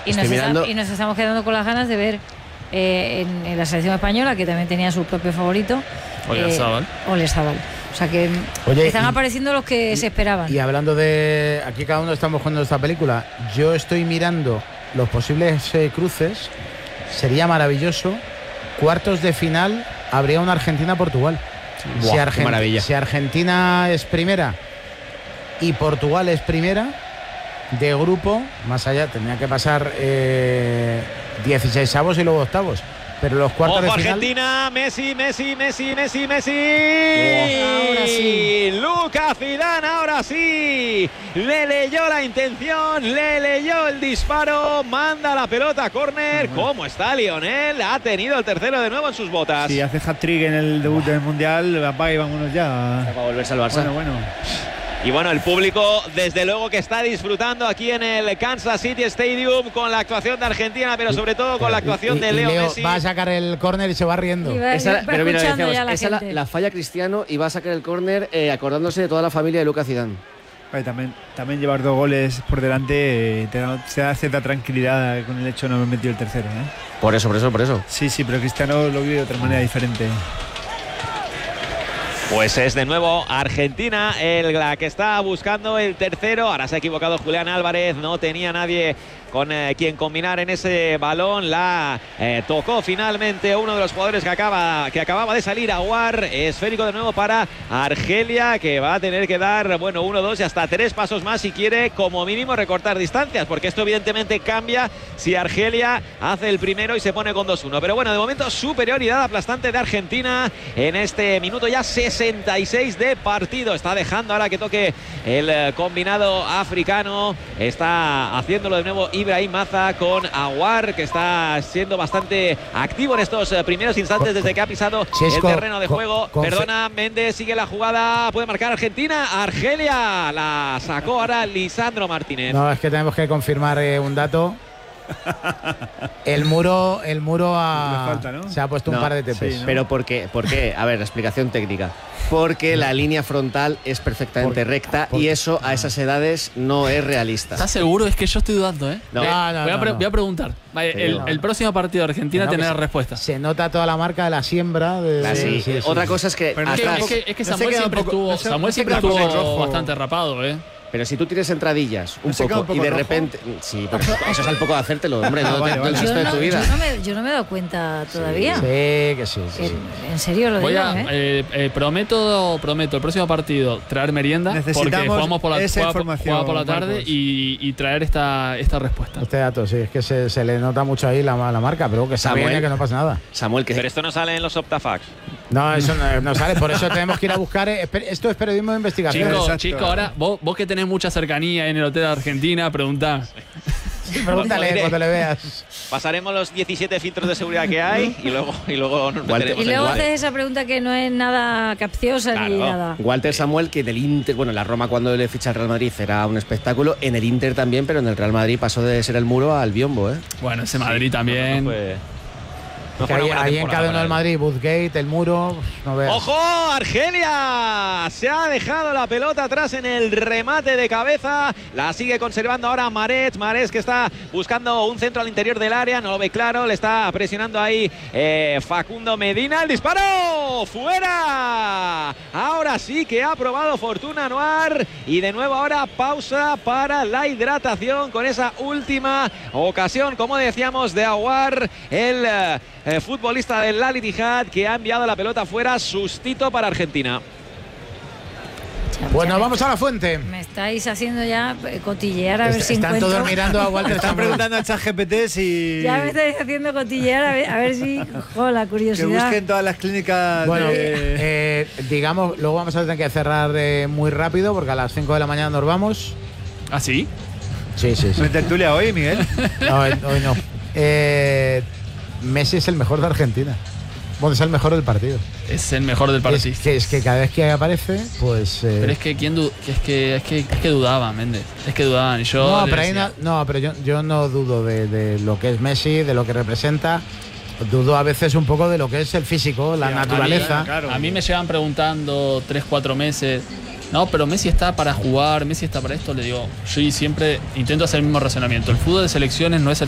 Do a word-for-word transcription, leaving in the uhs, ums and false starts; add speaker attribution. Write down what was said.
Speaker 1: y, nos
Speaker 2: mirando...
Speaker 1: está, y nos estamos quedando con las ganas de ver eh, en, en la selección española, que también tenía su propio favorito,
Speaker 3: Oyarzabal.
Speaker 1: Eh, Oyarzabal. O sea que Oye, están y, apareciendo los que y, se esperaban.
Speaker 4: Y hablando de... Aquí cada uno estamos jugando esta película. Yo estoy mirando los posibles eh, cruces. Sería maravilloso. Cuartos de final, habría una Argentina-Portugal.
Speaker 2: Sí. Buah,
Speaker 4: si, Argent
Speaker 2: maravilla.
Speaker 4: si Argentina es primera y Portugal es primera de grupo, más allá tendría que pasar eh, dieciseisavos y luego octavos. Pero los cuartos
Speaker 5: Ojo,
Speaker 4: de final...
Speaker 5: Argentina, Messi, Messi, Messi, Messi, Messi.
Speaker 1: Oh, ahora sí.
Speaker 5: Lucas Zidane, ahora sí. Le leyó la intención, le leyó el disparo, manda la pelota a córner.
Speaker 6: Bueno.
Speaker 5: ¿Cómo está Lionel? Ha tenido el tercero de nuevo en sus botas.
Speaker 6: Si hace hat-trick en el debut del Mundial, apaga y vámonos ya.
Speaker 2: Va a volverse al Barça.
Speaker 6: Bueno, bueno.
Speaker 5: Y bueno, el público desde luego que está disfrutando aquí en el Kansas City Stadium con la actuación de Argentina, pero sobre todo con la actuación
Speaker 4: y,
Speaker 5: de
Speaker 4: y
Speaker 5: Leo
Speaker 4: Leo
Speaker 5: Messi.
Speaker 4: Va a sacar el córner y se va riendo.
Speaker 1: Va,
Speaker 2: esa,
Speaker 1: va
Speaker 2: pero mira,
Speaker 1: escuchando
Speaker 2: decíamos,
Speaker 1: ya la
Speaker 2: esa la,
Speaker 1: gente.
Speaker 2: la falla Cristiano y va a sacar el córner eh, acordándose de toda la familia de Lucas Zidane.
Speaker 6: Vale, también, también llevar dos goles por delante eh, te, da, te da cierta tranquilidad con el hecho de no haber metido el tercero, ¿eh?
Speaker 2: Por eso, por eso, por eso.
Speaker 6: Sí, sí, pero Cristiano lo vive de otra manera diferente.
Speaker 5: Pues es de nuevo Argentina el, la que está buscando el tercero. Ahora se ha equivocado Julián Álvarez, no tenía nadie con eh, quien combinar en ese balón. La eh, tocó finalmente uno de los jugadores que acaba que acababa de salir, Aouar. Esférico de nuevo para Argelia, que va a tener que dar, bueno, uno, dos y hasta tres pasos más si quiere como mínimo recortar distancias, porque esto evidentemente cambia si Argelia hace el primero y se pone con dos uno. Pero bueno, de momento superioridad aplastante de Argentina en este minuto ya sesenta y seis de partido. Está dejando ahora que toque el eh, combinado africano. Está haciéndolo de nuevo Ibrahim Maza con Aouar, que está siendo bastante activo en estos eh, primeros instantes desde que ha pisado
Speaker 4: Chesco,
Speaker 5: el terreno de juego.
Speaker 4: con, con
Speaker 5: Perdona, Méndez sigue la jugada, puede marcar Argentina. Argelia la sacó ahora Lisandro Martínez.
Speaker 4: No, es que tenemos que confirmar eh, un dato. El muro, el muro ha,
Speaker 6: falta, ¿no?
Speaker 4: se ha puesto
Speaker 2: No,
Speaker 4: un par de tepes.
Speaker 6: sí, ¿no?
Speaker 2: Pero ¿por qué? ¿Por qué? A ver, explicación técnica. Porque la línea frontal es perfectamente
Speaker 4: Por-
Speaker 2: recta
Speaker 4: por-
Speaker 2: y eso a esas edades no es realista.
Speaker 3: ¿Estás seguro? Es que yo estoy dudando, ¿eh?
Speaker 2: No.
Speaker 3: Eh,
Speaker 4: No, no,
Speaker 3: voy, a
Speaker 4: no,
Speaker 3: pre-
Speaker 4: no.
Speaker 3: voy a preguntar. Vale,
Speaker 2: Sí,
Speaker 3: el,
Speaker 2: no.
Speaker 3: el próximo partido de Argentina
Speaker 4: Que no,
Speaker 3: tiene
Speaker 4: que
Speaker 3: la
Speaker 4: se-
Speaker 3: respuesta.
Speaker 4: Se nota toda la marca de la siembra. De,
Speaker 2: Ah, sí.
Speaker 4: sí, sí,
Speaker 2: Otra
Speaker 4: sí.
Speaker 2: cosa es que
Speaker 6: Pero no
Speaker 3: Es que,
Speaker 2: atrás,
Speaker 3: es que- es que
Speaker 6: No se
Speaker 3: Samuel
Speaker 6: queda un
Speaker 3: siempre
Speaker 6: poco-
Speaker 3: estuvo,
Speaker 6: no se-
Speaker 3: Samuel
Speaker 6: no se
Speaker 3: siempre
Speaker 6: queda con
Speaker 3: estuvo
Speaker 6: el rojo.
Speaker 3: bastante rapado, ¿eh?
Speaker 2: pero si tú tienes entradillas un
Speaker 6: ¿No se queda
Speaker 2: poco
Speaker 6: un
Speaker 2: y
Speaker 6: poco
Speaker 2: de
Speaker 6: rojo?
Speaker 2: repente... Sí, pero eso es al poco de hacértelo, hombre, no,
Speaker 6: Ah, vale,
Speaker 2: te-
Speaker 6: vale.
Speaker 2: el
Speaker 1: Yo
Speaker 2: resto de
Speaker 1: no,
Speaker 2: tu vida.
Speaker 1: yo no me, yo no me he dado cuenta todavía.
Speaker 4: Sí, que sí. sí, sí.
Speaker 1: En, en serio lo
Speaker 3: Voy
Speaker 1: digo,
Speaker 3: a,
Speaker 1: ¿eh?
Speaker 3: eh, eh, prometo, prometo, el próximo partido traer merienda porque
Speaker 6: Necesitamos
Speaker 3: jugamos por la,
Speaker 6: esa
Speaker 3: juega,
Speaker 6: información,
Speaker 3: juega por la tarde
Speaker 6: Marcos.
Speaker 3: y, y traer esta, esta respuesta.
Speaker 4: Este dato, sí, es que se, se le nota mucho ahí la, la marca, pero que está
Speaker 2: Samuel.
Speaker 4: bien, que no pasa nada.
Speaker 2: Samuel, que
Speaker 5: Pero esto no sale en los Optafax.
Speaker 4: No, eso no, no sale, por eso tenemos que ir a buscar. eh, esper- Esto es periodismo de investigación.
Speaker 3: Chico,
Speaker 6: Exacto.
Speaker 3: chico, ahora vos, vos que tenés mucha cercanía en el hotel de Argentina, preguntá.
Speaker 4: Pregúntale
Speaker 5: Mire.
Speaker 4: cuando le veas.
Speaker 5: Pasaremos los diecisiete filtros de seguridad que hay y luego, y luego nos
Speaker 2: Walter-
Speaker 5: meteremos
Speaker 1: Y
Speaker 5: en
Speaker 1: luego
Speaker 5: Walter.
Speaker 1: haces esa pregunta que no es nada capciosa ni
Speaker 5: Claro.
Speaker 1: nada.
Speaker 2: Walter Samuel, que del Inter, bueno, la Roma cuando le ficha al Real Madrid era un espectáculo, en el Inter también, pero en el Real Madrid pasó de ser el muro al biombo, ¿eh?
Speaker 3: Bueno, ese Madrid también.
Speaker 5: No fue- no
Speaker 4: Que
Speaker 5: fue una
Speaker 4: ahí,
Speaker 5: buena
Speaker 4: ahí
Speaker 5: temporada
Speaker 4: encadenó
Speaker 5: para
Speaker 4: el
Speaker 5: él.
Speaker 4: Madrid, Boothgate, el muro. No veas.
Speaker 5: ¡Ojo! ¡Argelia! Se ha dejado la pelota atrás en el remate de cabeza. La sigue conservando ahora Maret. Maret que está buscando un centro al interior del área. No lo ve claro. Le está presionando ahí eh, Facundo Medina. ¡El disparo! ¡Fuera! Ahora sí que ha probado Fortuna Noir. Y de nuevo ahora pausa para la hidratación con esa última ocasión, como decíamos, de Aouar, el eh, eh, futbolista del Al Ittihad, que ha enviado la pelota fuera. Sustito para Argentina.
Speaker 1: Cham,
Speaker 4: Bueno,
Speaker 1: cham.
Speaker 4: vamos a la fuente.
Speaker 1: Me estáis haciendo ya eh, cotillear a ver
Speaker 4: Est-
Speaker 1: si
Speaker 4: Están
Speaker 1: encuentro.
Speaker 4: todos mirando a Walter
Speaker 6: Están
Speaker 4: Samuel.
Speaker 6: preguntando al ChatGPT si
Speaker 1: Ya me estáis haciendo cotillear a ver, a ver si. Jo, la
Speaker 6: que
Speaker 1: curiosidad.
Speaker 6: busquen todas las clínicas
Speaker 4: Bueno,
Speaker 6: de...
Speaker 4: eh, digamos, luego vamos a tener que cerrar eh, muy rápido porque a las cinco de la mañana nos vamos.
Speaker 3: ¿Ah, sí?
Speaker 4: Sí, sí, sí.
Speaker 6: ¿No hay tertulia hoy, Miguel?
Speaker 4: No, hoy hoy no. Eh, Messi es el mejor de Argentina. Bueno, es el mejor del partido.
Speaker 3: Es el mejor del partido.
Speaker 4: Es que, es que cada vez que aparece, pues. eh,
Speaker 3: Pero es que quién du- que es que es que es que dudaban, Méndez. Es que dudaban y yo
Speaker 4: no,
Speaker 3: le
Speaker 4: pero, ahí
Speaker 3: decía,
Speaker 4: no, no, pero yo, yo no dudo de, de lo que es Messi, de lo que representa. Dudo a veces un poco de lo que es el físico, la
Speaker 6: Sí,
Speaker 4: naturaleza.
Speaker 6: claro.
Speaker 3: a mí me llevan preguntando tres, cuatro meses. No, pero Messi está para jugar, Messi está para esto. Le digo, yo siempre intento hacer el mismo razonamiento. El fútbol de selecciones no es el